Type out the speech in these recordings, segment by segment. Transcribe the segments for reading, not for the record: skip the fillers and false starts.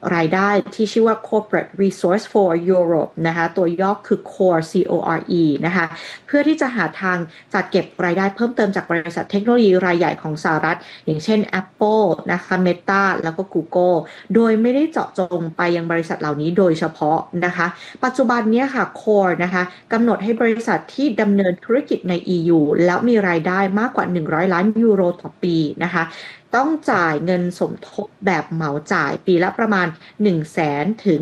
รายได้ที่ชื่อว่า Corporate Resource for Europe นะคะตัวย่อคือ CORE CORE นะคะเพื่อที่จะหาทางจัดเก็บรายได้เพิ่มเติมจากบริษัทเทคโนโลยีรายใหญ่ของสหรัฐอย่างเช่น Apple นะคะ Meta แล้วก็ Google โดยไม่ได้เจาะจงไปยังบริษัทเหล่านี้โดยเฉพาะนะคะปัจจุบันนี้ค่ะ CORE นะคะกำหนดให้บริษัทที่ดำเนินธุรกิจใน EU แล้วมีรายได้มากกว่า100 ล้านยูโรต่อปีนะคะต้องจ่ายเงินสมทบแบบเหมาจ่ายปีละประมาณ 100,000 ถึง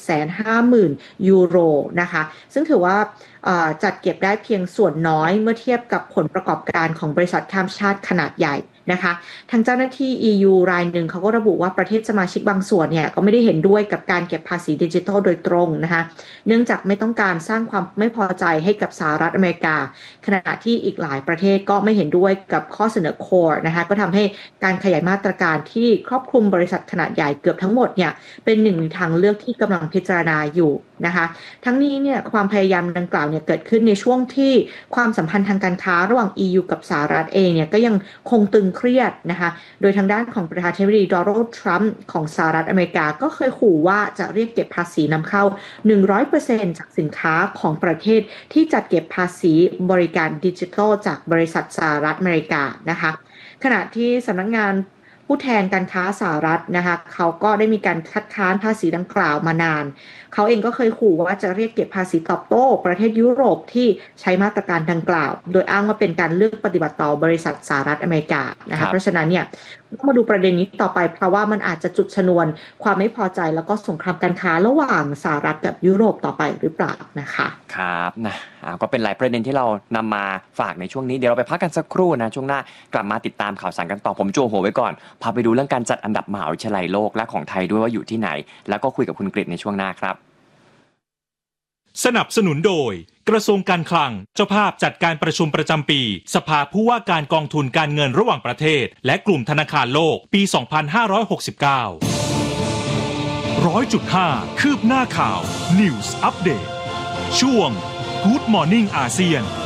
750,000 ยูโรนะคะซึ่งถือว่าจัดเก็บได้เพียงส่วนน้อยเมื่อเทียบกับผลประกอบการของบริษัทข้ามชาติขนาดใหญ่นะคะทางเจ้าหน้าที่ EU รายหนึ่งเขาก็ระบุว่าประเทศสมาชิกบางส่วนเนี่ยก็ไม่ได้เห็นด้วยกับการเก็บภาษีดิจิทัลโดยตรงนะคะเนื่องจากไม่ต้องการสร้างความไม่พอใจให้กับสหรัฐอเมริกาขณะที่อีกหลายประเทศก็ไม่เห็นด้วยกับข้อเสนอ CORE นะคะก็ทำให้การขยายมาตรการที่ครอบคลุมบริษัทขนาดใหญ่เกือบทั้งหมดเนี่ยเป็นหนึ่งในทางเลือกที่กำลังพิจารณาอยู่นะคะทั้งนี้เนี่ยความพยายามดังกล่าวเนี่ยเกิดขึ้นในช่วงที่ความสัมพันธ์ทางการค้าระหว่าง EU กับสหรัฐเองเนี่ยก็ยังคงตึงเครียดนะคะโดยทางด้านของประธานาธิบดีโดนัลด์ทรัมป์ของสหรัฐอเมริกาก็เคยขู่ว่าจะเรียกเก็บภาษีนำเข้า 100% จากสินค้าของประเทศที่จัดเก็บภาษีบริการดิจิทัลจากบริษัทสหรัฐอเมริกานะคะขณะที่สำนักงานผู้แทนการค้าสหรัฐนะคะเขาก็ได้มีการคัดค้านภาษีดังกล่าวมานานเขาเองก็เคยขู่ว่าจะเรียกเก็บภาษีตอบโต้ประเทศยุโรปที่ใช้มาตรการดังกล่าวโดยอ้างว่าเป็นการเลือกปฏิบัติต่อบริษัทสหรัฐอเมริกานะคะเพราะฉะนั้นเนี่ยต้องมาดูประเด็นนี้ต่อไปเพราะว่ามันอาจจะจุดชนวนความไม่พอใจแล้วก็สงครามการค้าระหว่างสหรัฐกับยุโรปต่อไปหรือเปล่านะคะครับนะก็เป็นหลายประเด็นที่เรานำมาฝากในช่วงนี้เดี๋ยวเราไปพักกันสักครู่นะช่วงหน้ากลับมาติดตามข่าวสารกันต่อผมจั่วหัวไว้ก่อนพาไปดูเรื่องการจัดอันดับมหาวิทยาลัยโลกและของไทยด้วยว่าอยู่ที่ไหนแล้วก็คุยกับคุณกฤษในช่วงหน้าครับสนับสนุนโดยกระทรวงการคลังเจ้าภาพจัดการประชุมประจำปีสภาผู้ว่าการกองทุนการเงินระหว่างประเทศและกลุ่มธนาคารโลกปี 2569 100.5 คืบหน้าข่าว News Update ช่วง Good Morning อาเซียน